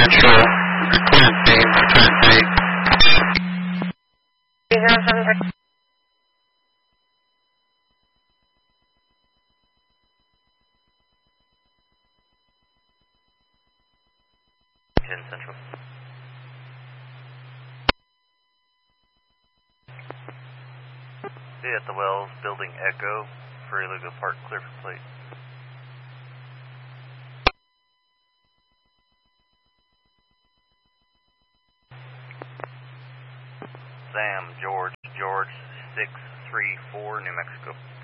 Central, recorded team, return date. 073. Central. Be at the Wells, building Echo, Prairie Lugo Park, clear for plate. Sam, George, 634, New Mexico.